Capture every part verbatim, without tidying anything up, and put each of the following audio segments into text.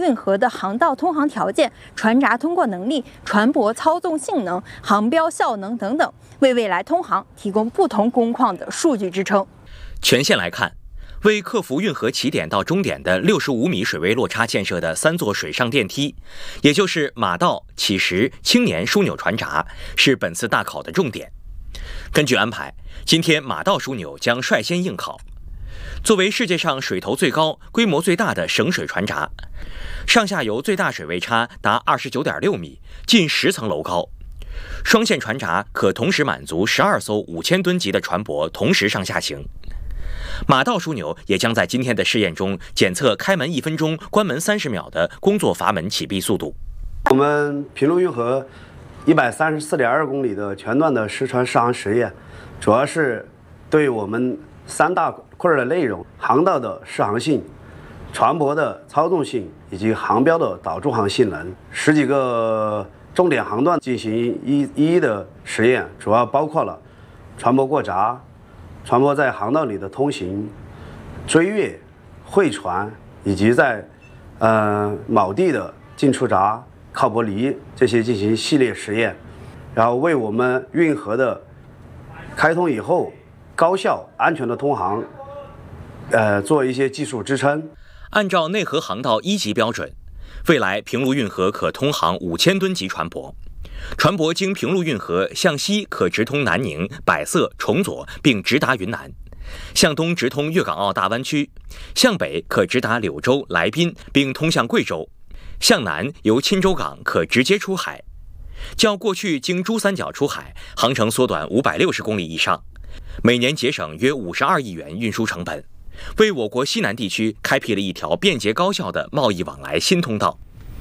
运河的航道通航条件、船闸通过能力、船舶操纵性能、航标效能等等，为未来通航提供不同工况的数据支撑。 全线来看，为克服运河起点到终点的六十五米水位落差建设的三座水上电梯，也就是马道、乞石、青年枢纽船闸，是本次大考的重点。根据安排，今天马道枢纽将率先应考。作为世界上水头最高、规模最大的省水船闸，上下游最大水位差达二十九点六米，近十层楼高。双线船闸可同时满足十二艘五千吨级的船舶同时上下行。马道枢纽也将在今天的试验中检测开门一分钟、关门三十秒的工作阀门启闭速度。 我们平陆运河一百三十四点二公里的全段的实船试航实验，主要是对我们三大块的内容：航道的适航性、船舶的操纵性以及航标的导驻航性能，十几个重点航段进行一一的实验，主要包括了船舶过闸、船舶在航道里的通行、追越、会船，以及在呃锚地的进出闸、靠泊离这些进行系列实验，然后为我们运河的开通以后高效安全的通航，呃做一些技术支撑。 按照内河航道一级标准，未来平陆运河可通航五千吨级船舶。船舶经平陆运河向西可直通南宁、百色、崇左，并直达云南；向东直通粤港澳大湾区；向北可直达柳州、来宾，并通向贵州；向南由钦州港可直接出海。较过去经珠三角出海，航程缩短五百六十公里以上，每年节省约五十二亿元运输成本，为我国西南地区开辟了一条便捷高效的贸易往来新通道。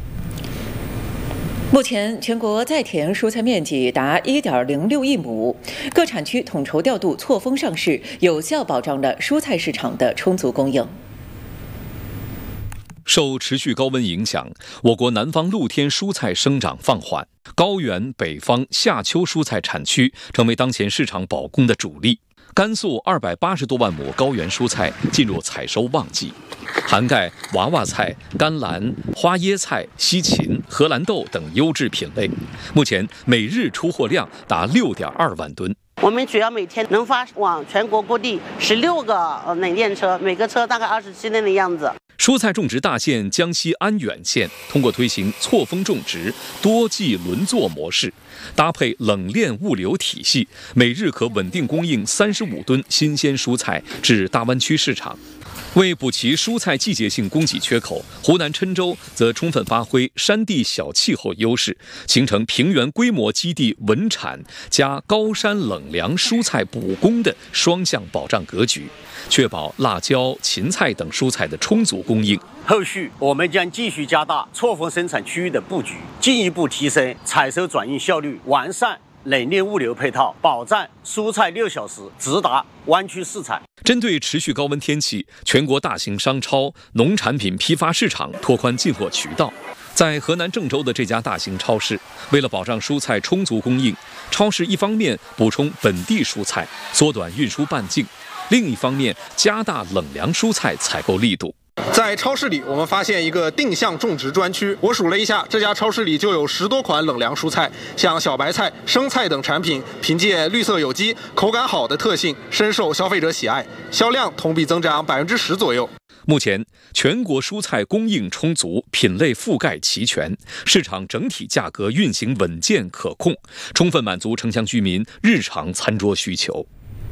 目前，全国在田蔬菜面积达一点零六亿亩，各产区统筹调度、错峰上市，有效保障了蔬菜市场的充足供应。 受持续高温影响，我国南方露天蔬菜生长放缓，高原、北方夏秋蔬菜产区成为当前市场保供的主力。甘肃二百八十多万亩高原蔬菜进入采收旺季，涵盖娃娃菜、甘蓝、花椰菜、西芹、荷兰豆等优质品类。目前每日出货量达六点二万吨。 我们主要每天能发往全国各地十六个呃冷链车，每个车大概二十七吨的样子。 蔬菜种植大县江西安远县通过推行错峰种植、多季轮作模式，搭配冷链物流体系，每日可稳定供应三十五吨新鲜蔬菜至大湾区市场。为补齐蔬菜季节性供给缺口，湖南郴州则充分发挥山地小气候优势，形成平原规模基地稳产加高山冷凉蔬菜补供的双向保障格局，确保辣椒、芹菜等蔬菜的充足供应。 后续我们将继续加大错峰生产区域的布局，进一步提升采收转运效率，完善冷链物流配套，保障蔬菜六小时直达湾区市场。 针对持续高温天气，全国大型商超、农产品批发市场拓宽进货渠道。在河南郑州的这家大型超市，为了保障蔬菜充足供应，超市一方面补充本地蔬菜，缩短运输半径，另一方面加大冷凉蔬菜采购力度。 在超市里，我们发现一个定向种植专区。我数了一下，这家超市里就有十多款冷凉蔬菜，像小白菜、生菜等产品，凭借绿色有机、口感好的特性，深受消费者喜爱，销量同比增长百分之十左右。 目前，全国蔬菜供应充足，品类覆盖齐全，市场整体价格运行稳健可控，充分满足城乡居民日常餐桌需求。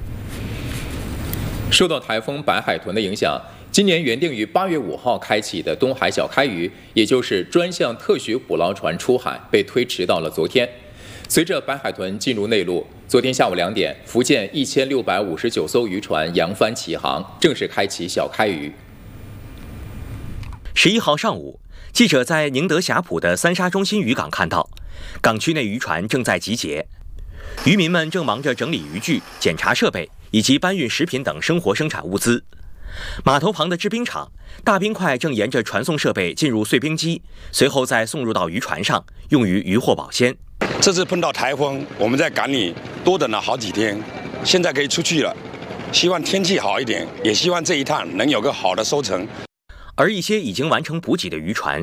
受到台风白海豚的影响，今年原定于八月五号开启的东海小开渔，也就是专项特许捕捞船出海，被推迟到了昨天。随着白海豚进入内陆，昨天下午两点，福建一千六百五十九艘渔船扬帆起航，正式开启小开渔。 十一号上午，记者在宁德霞浦的三沙中心渔港看到，港区内渔船正在集结，渔民们正忙着整理渔具、检查设备以及搬运食品等生活生产物资。码头旁的制冰厂，大冰块正沿着传送设备进入碎冰机，随后再送入到渔船上，用于渔获保鲜。 这次碰到台风，我们在港里多等了好几天，现在可以出去了。希望天气好一点，也希望这一趟能有个好的收成。 而一些已经完成补给的渔船